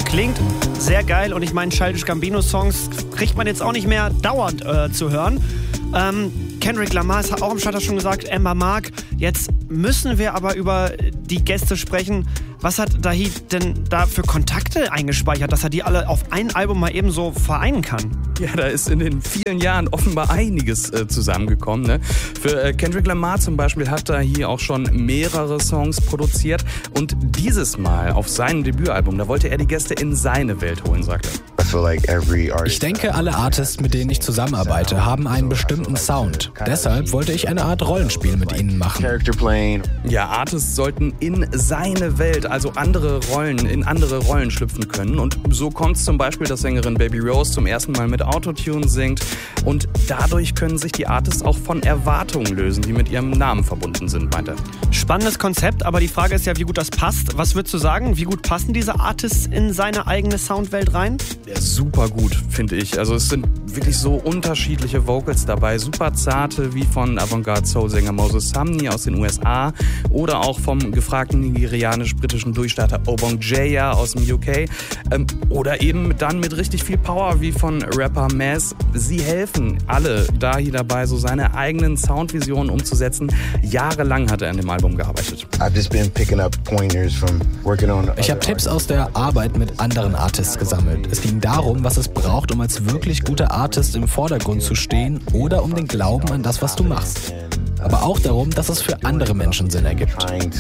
Klingt sehr geil und ich meine, Childish Gambino-Songs kriegt man jetzt auch nicht mehr dauernd zu hören. Kendrick Lamar ist auch am Start schon gesagt, Amber Mark. Jetzt müssen wir aber über die Gäste sprechen. Was hat Dahi denn da für Kontakte eingespeichert, dass er die alle auf ein Album mal eben so vereinen kann? Ja, da ist in den vielen Jahren offenbar einiges zusammengekommen. Ne? Für Kendrick Lamar zum Beispiel hat Dahi auch schon mehrere Songs produziert. Und dieses Mal auf seinem Debütalbum, da wollte er die Gäste in seine Welt holen, sagt er. Ich denke, alle Artists, mit denen ich zusammenarbeite, haben einen bestimmten Sound. Deshalb wollte ich eine Art Rollenspiel mit ihnen machen. Ja, Artists sollten in seine Welt, also in andere Rollen schlüpfen können. Und so kommt es zum Beispiel, dass Sängerin Baby Rose zum ersten Mal mit Autotune singt. Und dadurch können sich die Artists auch von Erwartungen lösen, die mit ihrem Namen verbunden sind, meint er. Spannendes Konzept, aber die Frage ist ja, wie gut das passt. Was würdest du sagen? Wie gut passen diese Artists in seine eigene Soundwelt rein? Ja, super gut, finde ich. Also es sind wirklich so unterschiedliche Vocals dabei. Super zarte, wie von Avantgarde-Soul-Sänger Moses Sumney aus den USA oder auch vom gefragten nigerianisch-britischen Durchstarter Obong Jaya aus dem UK. Oder eben dann mit richtig viel Power, wie von Rapper Maz. Sie helfen alle Dahi dabei, so seine eigenen Soundvisionen umzusetzen. Jahrelang hat er an dem Album gearbeitet. Ich habe Tipps aus der Arbeit mit anderen Artists gesammelt. Es ging darum, was es braucht, um als wirklich guter Artist im Vordergrund zu stehen oder um den Glauben an das, was du machst. Aber auch darum, dass es für andere Menschen Sinn ergibt.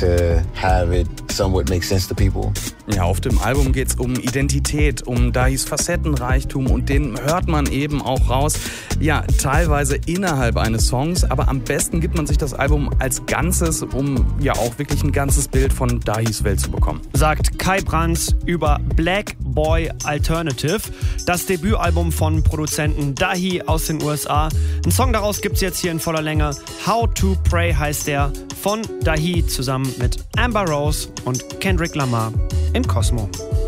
Ja, auf dem Album geht es um Identität, um Dahis Facettenreichtum und den hört man eben auch raus. Ja, teilweise innerhalb eines Songs, aber am besten gibt man sich das Album als Ganzes, um ja auch wirklich ein ganzes Bild von Dahis Welt zu bekommen. Sagt Kai Brands über Black Boy Alternative, das Debütalbum von Produzenten Dahi aus den USA. Ein Song daraus gibt's jetzt hier in voller Länge. How to Pray heißt der, von Dahi zusammen mit Amber Rose und Kendrick Lamar im Cosmo.